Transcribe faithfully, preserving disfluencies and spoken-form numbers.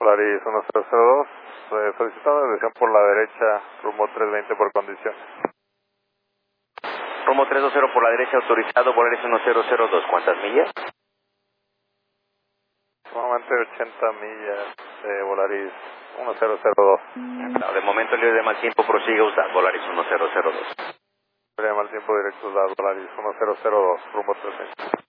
Polaris uno cero cero dos, eh, solicitando dirección por la derecha, rumbo trescientos veinte por condición. Rumbo trescientos veinte por la derecha, autorizado, Polaris uno cero cero dos, ¿cuántas millas? Nuevamente ochenta millas, eh, Polaris uno cero cero dos. No, de momento libre de mal tiempo, prosigue usted, Polaris uno cero cero dos. Libre de mal tiempo directo, Polaris uno cero cero dos, rumbo trescientos veinte.